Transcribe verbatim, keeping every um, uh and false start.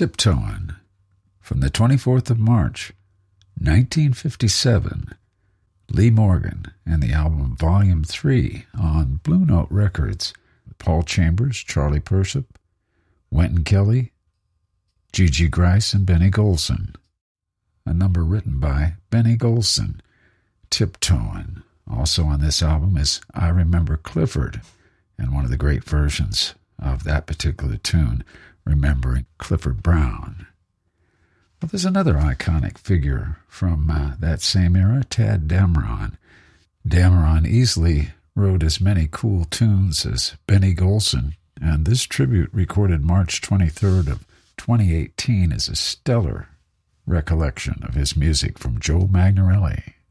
Tiptoein' from the twenty-fourth of March, nineteen fifty-seven, Lee Morgan and the album Volume three on Blue Note Records. Paul Chambers, Charlie Persip, Wynton Kelly, Gigi Grice, and Benny Golson. A number written by Benny Golson, Tiptoein'. Also on this album is I Remember Clifford, and one of the great versions of that particular tune, Remembering Clifford Brown. Well, there's another iconic figure from uh, that same era, Tadd Dameron. Dameron easily wrote as many cool tunes as Benny Golson, and this tribute, recorded March twenty-third of twenty eighteen, is a stellar recollection of his music from Joe Magnarelli.